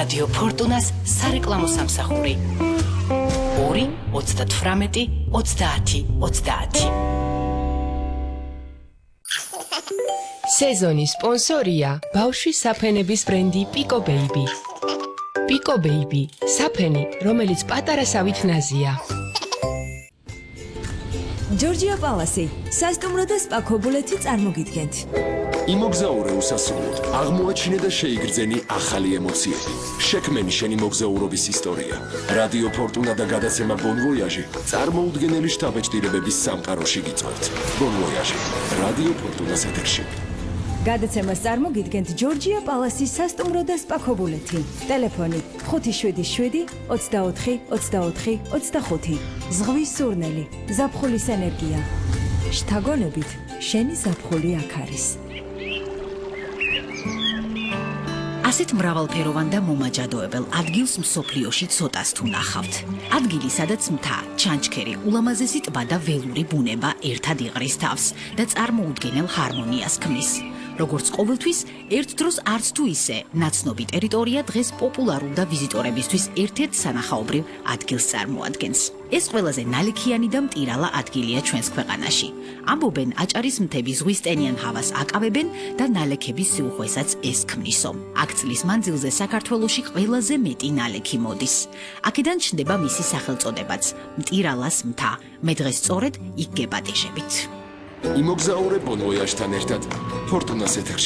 რადიო ფორტუნას სარეკლამო სამსახური 2 38 30 30. სეზონის სპონსორია ბავშვის საფენების ბრენდი Pico Baby. Pico Baby, საფენი, რომელიც პატარასავით ნაზია. ჯორჯია პალასი, სასტუმრო და სპა ქობულეთი წარმოგიდგენთ. იმოგზაურე უსასრულოდ, აღმოაჩინე და შეიგრძენი ახალი ემოციები. შექმენი შენი მოგზაურობის ისტორია. რადიო ფორტუნა და გადაცემა Bon Voyage წარმოუდგენელი შთაბეჭდილებების სამყაროში გიწევთ. Bon Voyage, რადიო ფორტუნას ეთერში. გადაცემას წარმოგიდგენთ ჯორჯია პალასის სასტუმრო და სპა ქობულეთი. ტელეფონი 577 24 24 25. ზღვის სურნელი, ზაფხულის ენერგია. შთაგონებით, შენი ზაფხული აქ არის. ასეთ მრავალფეროვან და მომაჯადოებელ ადგილს მსოფლიოში ცოტას თუ ნახავთ. ადგილი, სადაც მთა, ჩანჩქერი, ულამაზესი ტბა და ველური ბუნება ერთად იყრის თავს და წარმოუდგენელ ჰარმონიას ქმნის. როგორც ყოველთვის, ერთ დროს არც თუ ისე, ნაცნობი ტერიტორია დღეს პოპულარულ და ვიზიტორებისთვის ერთ-ერთ სანახაობრივ ადგილს წარმოადგენს. ეს ყველაზე ნალექიანი და მტირალა ადგილია ჩვენს ქვეყანაში. ამბობენ, აჭარის მთები ზღვის ტენიან ჰავას აკავებენ და ნალექების სიუხვესაც ეს ქმნისო. აქ წლის მანძილზე საქართველოში ყველაზე მეტი ნალექი მოდის. აქედან ჩნდება მისი სახელწოდებაც, მტირალას მთა. მე დღეს სწორედ იქ გეპატიჟებით. იმოგზაურე Bon Voyage-თან ერთად ფორტუნას ეთერში.